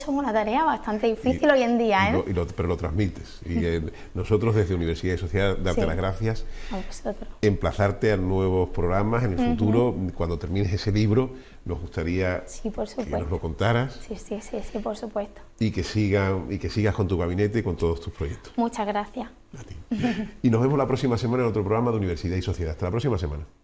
Es una tarea bastante difícil hoy en día, ¿eh? Pero lo transmites. Y nosotros desde Universidad y Sociedad darte las gracias, a vosotros. Emplazarte a nuevos programas en el futuro. Cuando termines ese libro, nos gustaría que nos lo contaras. Sí, por supuesto. Y que sigas con tu gabinete y con todos tus proyectos. Muchas gracias. A ti. Y nos vemos la próxima semana en otro programa de Universidad y Sociedad. Hasta la próxima semana.